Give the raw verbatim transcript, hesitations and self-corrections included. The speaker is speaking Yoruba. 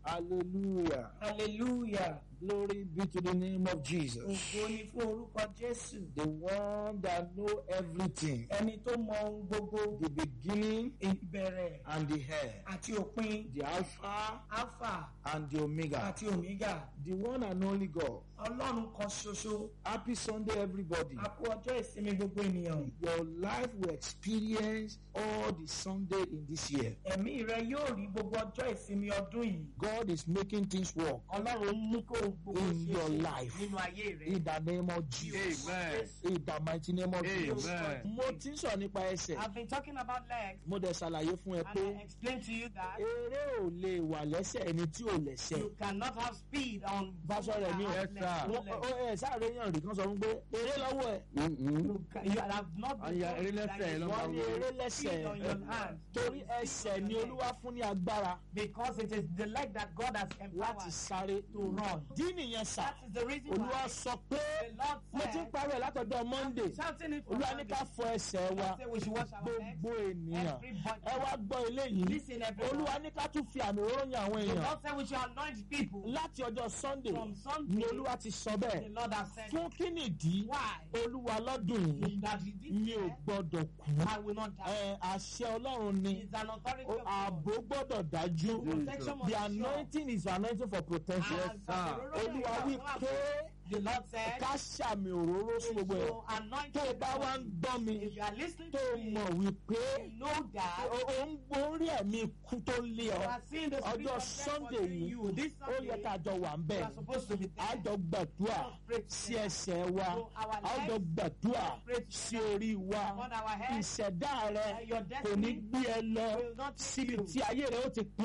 Hallelujah. Hallelujah. Glory be to the name of Jesus. Ògo ni fún orúkọ Jésù. The one that know everything. Ẹni tó mọ ohun gbogbo. The beginning Ìbẹ̀rẹ̀ and the end. àti òpin. The Alpha Alpha and the Omega. àti Omega. The one and only God. Ọlọ́run kan ṣoṣo. Happy Sunday, everybody. A kú ọjọ́ ìsinmi gbogbo ènìyàn. Your life will experience all the Sunday in this year. Ẹ̀mí rẹ yóò rí gbogbo ọjọ́ ìsinmi ọdún yìí. God is making things work Ọlọ́run ń mú kó gbogbo in ṣe your ṣe life. nínú ayé rẹ. In the name of Jesus. Amen. In the mighty name of Jesus. Amen. Mo ti ń sọ nípa ẹsẹ̀. I've been talking about legs, Mo dẹ̀ ṣàlàyé fún ẹ and pé I explained to you that eré ò lè wà lẹ́sẹ̀ ẹni tí ò lẹ́sẹ̀. you cannot have speed on Báṣọ rẹ̀ ní someone Yes, that sir. has no Wọ́n- legs. ó- ẹ sáré yàn rí kan sọ fún pé eré lọ́wọ́ ẹ̀. You, ca- you have not been Aya, told eré that lẹ́sẹ̀ you ló want Wọ́n ní to eré have speed on lẹ́sẹ̀ your hand. torí ẹsẹ̀ ni Olúwa fún ní agbára Because it is the leg that God has láti empowered sáré to run. Dí nìyẹn sà. That is the reason Olúwa why sọ pé the Lord mo ti ń said, parí ẹ̀ látọjọ́ Monday. shouting it from Olúwa ní Sunday, ká fọ ẹsẹ̀ wa say we should wash our legs. gbogbo ènìyàn. Everybody. Ẹ wá gbọ́ eléyìí. Listen, everyone. Olúwa ní ká tún fi àmì òróró yan àwọn The èèyàn. Lord said we should anoint people. Láti ọjọ́ Sunday From Sunday, ni Olúwa ti sọ the bẹ́ẹ̀. Lord has said, Fún kí nìdí? why? Olúwa lọ́dún yìí That he did mi ò say, gbọ́dọ̀ kú. I will not die. Ẹ, Àṣẹ Ọlọ́run ni. It's an authority O- of Ààbò God. gbọ́dọ̀ dájú. Protection must The be sure. anointing is anointing for protection. And sir. Olúwa wí pé the Lord said, ká ṣàmì òróró sí we gbogbo ẹ̀. should anoint Tó o bá wá ń everybody. gbọ́ mi, If you are listening tó to o me, mọ̀ wípé you know that o o ń gbórí ẹ̀mí ikú tó ń lé you ọ. are seeing the spirit Ọjọ́ of death Sunday pursuing yìí, you. This ó yẹ Sunday, ká jọ wà ń you bẹ̀. are supposed to be A there. jọ gbàdúrà sí ẹsẹ̀ wa. So our A jọ legs, gbàdúrà sí orí wa. on our head, Ìṣẹ̀dá rẹ your kò ní destiny gbé ẹ lọ will not take síbi you. tí ayé rẹ ó ti pín.